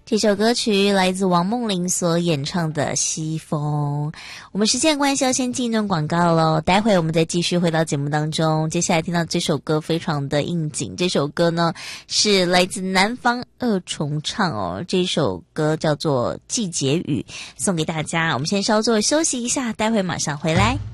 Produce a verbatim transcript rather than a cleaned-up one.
这首歌曲来自王梦玲所演唱的《西风》。我们时间关系要先进一段广告咯，待会我们再继续回到节目当中。接下来听到这首歌非常的应景，这首歌呢是来自南方二重唱哦，这首歌叫做《季节雨》，送给大家。我们先稍作休息一下，待会马上回来。